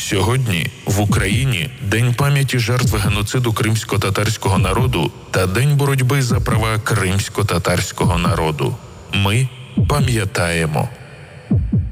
Сьогодні в Україні День пам'яті жертв геноциду кримсько-татарського народу та День боротьби за права кримсько-татарського народу. Ми пам'ятаємо.